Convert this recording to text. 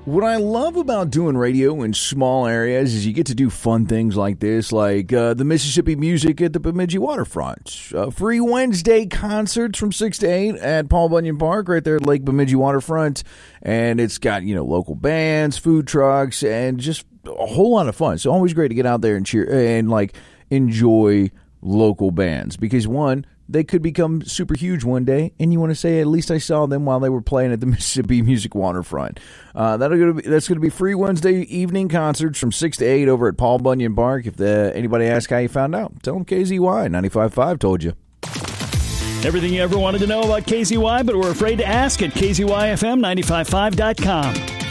What I love about doing radio in small areas is you get to do fun things like this, like the Mississippi Music at the Bemidji Waterfront. Free Wednesday concerts from 6 to 8 at Paul Bunyan Park right there at Lake Bemidji Waterfront. And it's got, local bands, food trucks, and just a whole lot of fun. It's always great to get out there and cheer and, enjoy local bands because, one, they could become super huge one day, and you want to say, at least I saw them while they were playing at the Mississippi Music Waterfront. That's going to be free Wednesday evening concerts from 6 to 8 over at Paul Bunyan Park. If anybody asks how you found out, tell them KZY 95.5 told you. Everything you ever wanted to know about KZY, but were afraid to ask at KZYFM955.com.